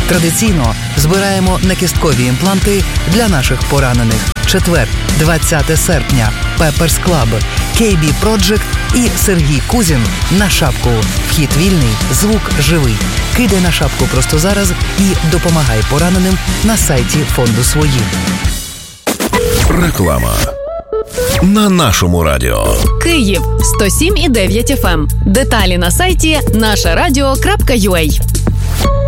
Традиційно збираємо накісткові імпланти для наших поранених. Четвер, 20 серпня. Pepper's Club, KB Project і Сергій Кузін на шапку. Вхід вільний, звук живий. Кидай на шапку просто зараз і допомагай пораненим на сайті фонду «Свої». Реклама. На нашому радіо. Київ 107,9 FM. Деталі на сайті нашарадіо.ua.